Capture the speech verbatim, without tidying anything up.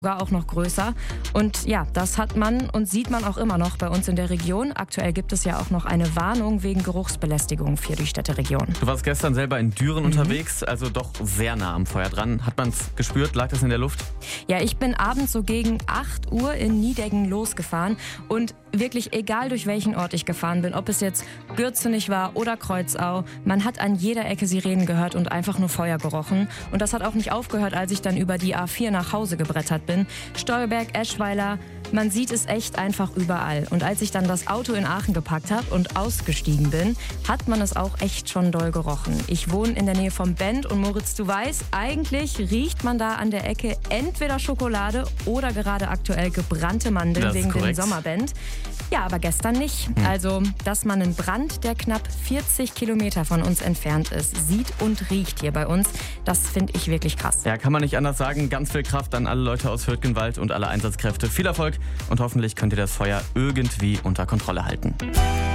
Sogar auch noch größer. Und ja, das hat man und sieht man auch immer noch bei uns in der Region. Aktuell gibt es ja auch noch eine Warnung wegen Geruchsbelästigung für die Städteregion. Du warst gestern selber in Düren Mhm. unterwegs, also doch sehr nah am Feuer dran. Hat man es gespürt? Lag das in der Luft? Ja, ich bin abends so gegen acht Uhr in Nideggen losgefahren und wirklich egal durch welchen Ort ich gefahren bin, ob es jetzt Gürzenich war oder Kreuzau, man hat an jeder Ecke Sirenen gehört und einfach nur Feuer gerochen. Und das hat auch nicht aufgehört, als ich dann über die A vier nach Hause gebrettert bin. Stolberg, Eschweiler, man sieht es echt einfach überall. Und als ich dann das Auto in Aachen gepackt habe und ausgestiegen bin, hat man es auch echt schon doll gerochen. Ich wohne in der Nähe vom Bend und Moritz, du weißt, eigentlich riecht man da an der Ecke entweder Schokolade oder gerade aktuell gebrannte Mandeln Das ist wegen dem korrekt. Sommerbend. Ja, aber gestern nicht. Also, dass man einen Brand, der knapp vierzig Kilometer von uns entfernt ist, sieht und riecht hier bei uns, das finde ich wirklich krass. Ja, kann man nicht anders sagen. Ganz viel Kraft an alle Leute aus Hürtgenwald und alle Einsatzkräfte. Viel Erfolg und hoffentlich könnt ihr das Feuer irgendwie unter Kontrolle halten.